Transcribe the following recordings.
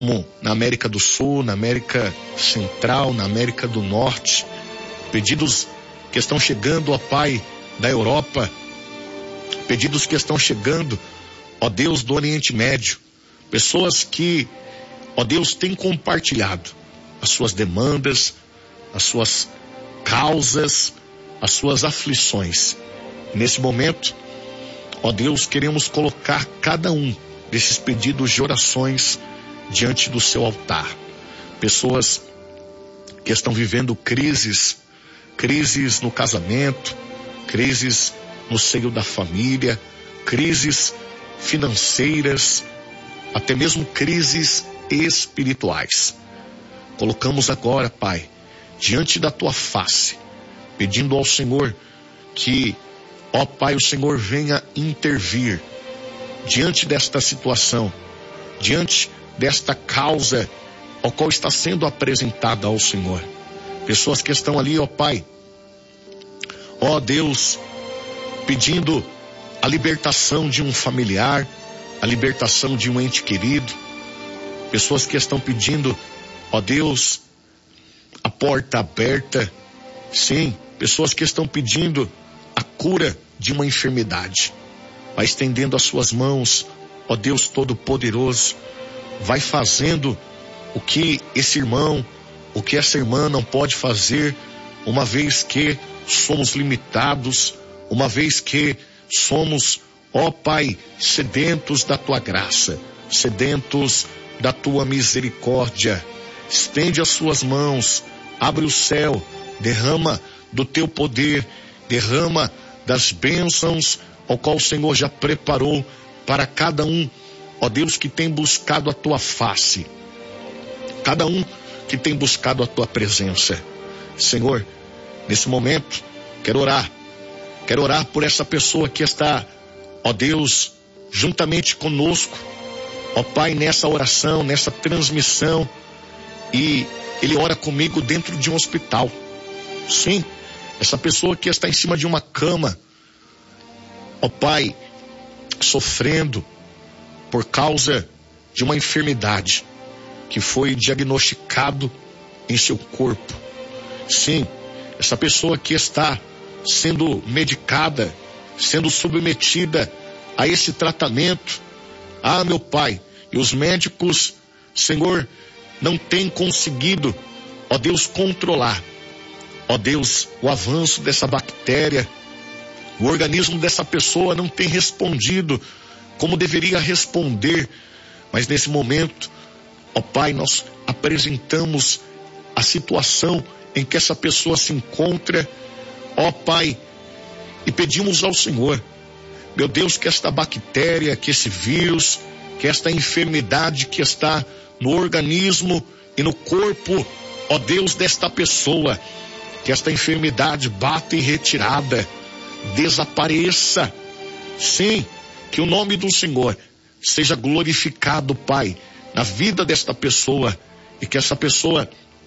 como na América do Sul, na América Central, na América do Norte, pedidos que estão chegando, ó Pai, da Europa, pedidos que estão chegando, ó Deus, do Oriente Médio, pessoas que, ó Deus, têm compartilhado as suas demandas, as suas causas, as suas aflições. Nesse momento, ó Deus, queremos colocar cada um desses pedidos de orações diante do seu altar. Pessoas que estão vivendo crises no casamento, crises no seio da família, crises financeiras, até mesmo crises espirituais. Colocamos agora, Pai, diante da tua face, pedindo ao Senhor que, ó Pai, o Senhor venha intervir diante desta situação, diante desta causa ao qual está sendo apresentada ao Senhor. Pessoas que estão ali, ó Pai, ó Deus, pedindo a libertação de um familiar, a libertação de um ente querido. Pessoas que estão pedindo, ó Deus, a porta aberta. Sim, pessoas que estão pedindo a cura de uma enfermidade. Vai estendendo as suas mãos, ó Deus Todo-Poderoso. Vai fazendo o que esse irmão, o que essa irmã não pode fazer, uma vez que somos limitados, uma vez que somos, ó Pai, sedentos da tua graça, sedentos da tua misericórdia. Estende as suas mãos, abre o céu, derrama do teu poder, derrama das bênçãos ao qual o Senhor já preparou para cada um, ó Deus, que tem buscado a tua face, cada um que tem buscado a tua presença. Senhor, nesse momento, quero orar por essa pessoa que está, ó Deus, juntamente conosco, ó Pai, nessa oração, nessa transmissão, e ele ora comigo dentro de um hospital. Sim, essa pessoa que está em cima de uma cama, ó Pai, sofrendo por causa de uma enfermidade que foi diagnosticado em seu corpo. Sim, essa pessoa que está sendo medicada, sendo submetida a esse tratamento. Ah, meu Pai, e os médicos, Senhor, não têm conseguido, ó Deus, controlar, ó Deus, o avanço dessa bactéria. O organismo dessa pessoa não tem respondido como deveria responder, mas nesse momento, ó Pai, nós apresentamos a situação em que essa pessoa se encontra, ó Pai, e pedimos ao Senhor, meu Deus, que esta bactéria, que esse vírus, que esta enfermidade que está no organismo e no corpo, ó Deus, desta pessoa, que esta enfermidade bata em retirada, desapareça. Sim, que o nome do Senhor seja glorificado, Pai, na vida desta pessoa, e que essa pessoa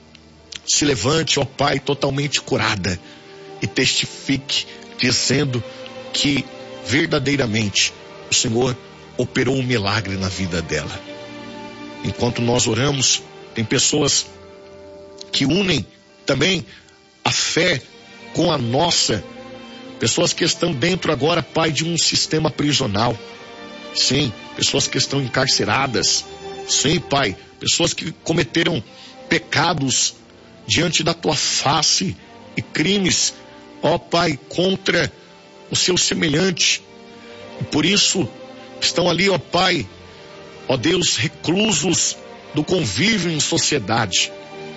se levante, ó Pai, totalmente curada, e testifique, dizendo que verdadeiramente o Senhor operou um milagre na vida dela. Enquanto nós oramos, tem pessoas que unem também a fé com a nossa, pessoas que estão dentro agora, Pai, de um sistema prisional. Sim, pessoas que estão encarceradas. Sim, Pai, pessoas que cometeram pecados diante da tua face e crimes, ó Pai, contra o seu semelhante. E por isso estão ali, ó Pai, ó Deus, reclusos do convívio em sociedade.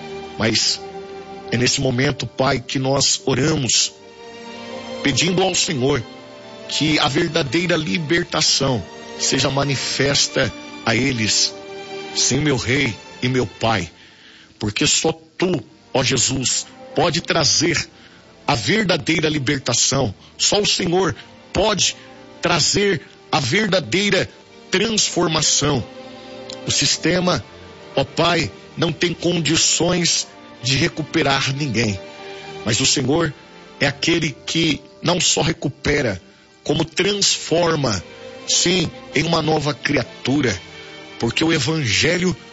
Mas é nesse momento, Pai, que nós oramos, pedindo ao Senhor que a verdadeira libertação seja manifesta a eles. Sim, meu Rei e meu Pai, porque só Tu, ó Jesus, pode trazer a verdadeira libertação. Só o Senhor pode trazer a verdadeira transformação. O sistema, ó Pai, não tem condições de recuperar ninguém, mas o Senhor é aquele que não só recupera, como transforma, sim, em uma nova criatura, porque o Evangelho